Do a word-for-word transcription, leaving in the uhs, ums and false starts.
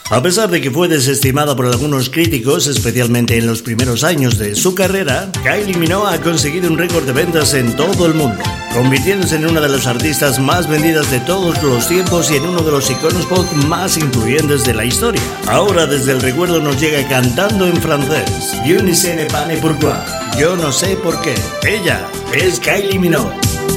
A pesar de que fue desestimada por algunos críticos, especialmente en los primeros años de su carrera, Kylie Minogue ha conseguido un récord de ventas en todo el mundo, convirtiéndose en una de las artistas más vendidas de todos los tiempos y en uno de los iconos pop más influyentes de la historia. Ahora desde el recuerdo nos llega cantando en francés, Je ne sais pas pourquoi, yo no sé por qué. Ella es Kylie Minogue.